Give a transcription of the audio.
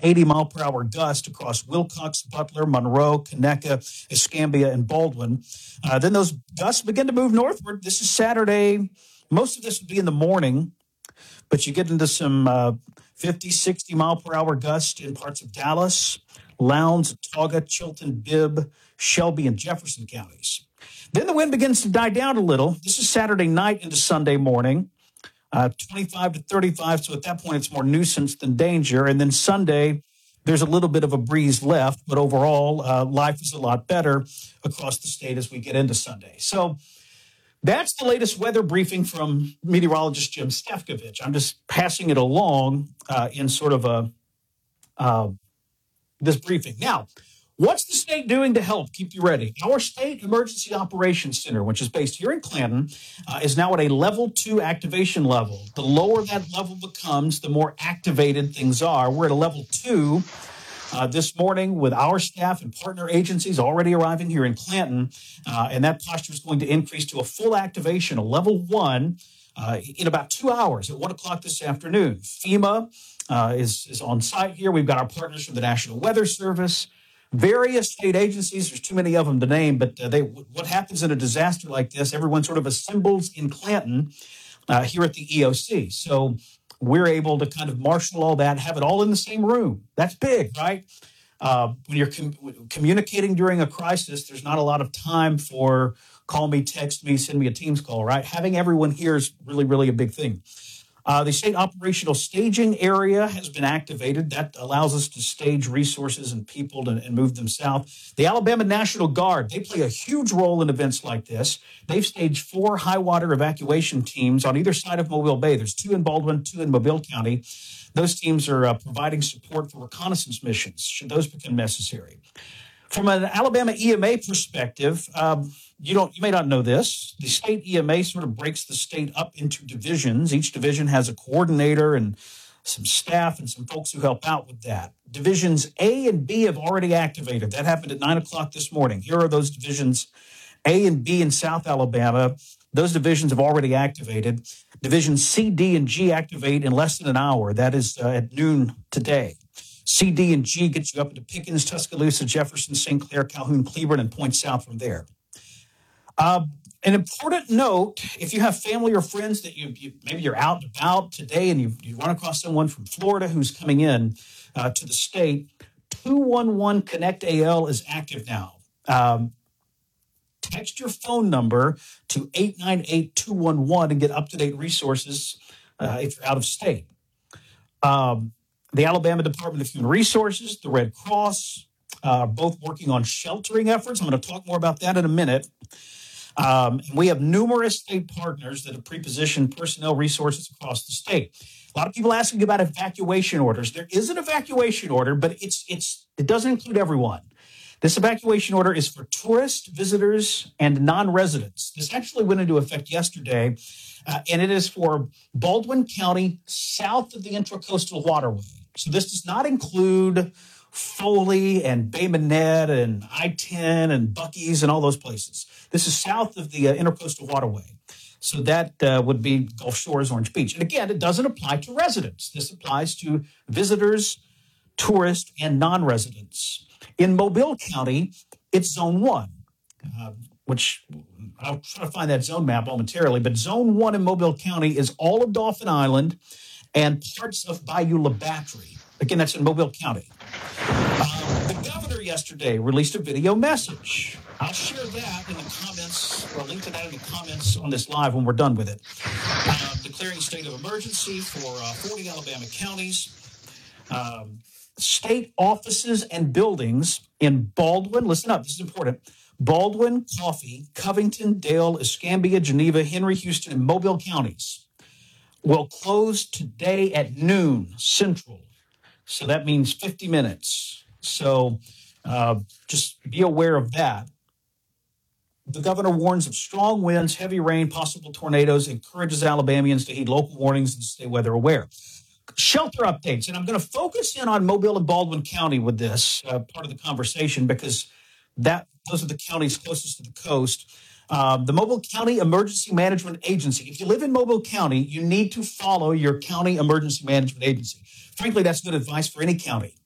80-mile-per-hour gust across Wilcox, Butler, Monroe, Conecuh, Escambia, and Baldwin. Then those gusts begin to move northward. This is Saturday. Most of this will be in the morning, but you get into some 50, 60-mile-per-hour gusts in parts of Dallas, Lowndes, Watauga, Chilton, Bibb, Shelby, and Jefferson counties. Then the wind begins to die down a little. This is Saturday night into Sunday morning, 25 to 35. So at that point, it's more nuisance than danger. And then Sunday, there's a little bit of a breeze left, but overall, life is a lot better across the state as we get into Sunday. So that's the latest weather briefing from meteorologist Jim Stefkovich. I'm just passing it along in sort of this briefing. Now, what's the state doing to help keep you ready? Our State Emergency Operations Center, which is based here in Clanton, is now at a level 2 activation level. The lower that level becomes, the more activated things are. We're at a level 2 this morning with our staff and partner agencies already arriving here in Clanton, and that posture is going to increase to a full activation, a level 1, in about 2 hours at 1 o'clock this afternoon. FEMA is on site here. We've got our partners from the National Weather Service, various state agencies. There's too many of them to name, but what happens in a disaster like this, everyone sort of assembles in Clanton here at the EOC. So we're able to kind of marshal all that, have it all in the same room. That's big, right? When you're communicating during a crisis, there's not a lot of time for call me, text me, send me a Teams call, right? Having everyone here is really, really a big thing. The state operational staging area has been activated. That allows us to stage resources and people and move them south. The Alabama National Guard, they play a huge role in events like this. They've staged 4 high water evacuation teams on either side of Mobile Bay. There's 2 in Baldwin, 2 in Mobile County. Those teams are providing support for reconnaissance missions, should those become necessary. From an Alabama EMA perspective, you may not know this. The state EMA sort of breaks the state up into divisions. Each division has a coordinator and some staff and some folks who help out with that. Divisions A and B have already activated. That happened at 9 o'clock this morning. Here are those divisions A and B in South Alabama. Those divisions have already activated. Divisions C, D, and G activate in less than an hour. That is at noon today. C, D, and G gets you up into Pickens, Tuscaloosa, Jefferson, St. Clair, Calhoun, Cleburne, and point south from there. An important note, if you have family or friends that maybe you're out and about today and you run across someone from Florida who's coming in to the state, 211 Connect AL is active now. Text your phone number to 898-211 and get up-to-date resources if you're out of state. The Alabama Department of Human Resources, the Red Cross, are both working on sheltering efforts. I'm going to talk more about that in a minute. And we have numerous state partners that have pre-positioned personnel resources across the state. A lot of people asking about evacuation orders. There is an evacuation order, but it doesn't include everyone. This evacuation order is for tourists, visitors, and non-residents. This actually went into effect yesterday, and it is for Baldwin County south of the Intracoastal Waterway. So this does not include Foley and Bay Minette and I-10 and Buc-ee's and all those places. This is south of the Intracoastal Waterway. So that would be Gulf Shores, Orange Beach. And again, it doesn't apply to residents. This applies to visitors, tourists, and non-residents. In Mobile County, it's Zone 1, which I'll try to find that zone map momentarily. But Zone 1 in Mobile County is all of Dauphin Island and parts of Bayou La Battery. Again, that's in Mobile County. The governor yesterday released a video message. I'll share that in the comments, or a link to that in the comments on this live when we're done with it. Declaring a state of emergency for 40 Alabama counties. State offices and buildings in Baldwin, listen up, this is important, Baldwin, Coffee, Covington, Dale, Escambia, Geneva, Henry, Houston, and Mobile counties will close today at noon Central. So that means 50 minutes. So just be aware of that. The governor warns of strong winds, heavy rain, possible tornadoes, encourages Alabamians to heed local warnings and stay weather aware. Shelter updates, and I'm going to focus in on Mobile and Baldwin County with this part of the conversation because those are the counties closest to the coast. The Mobile County Emergency Management Agency. If you live in Mobile County, you need to follow your county emergency management agency. Frankly, that's good advice for any county.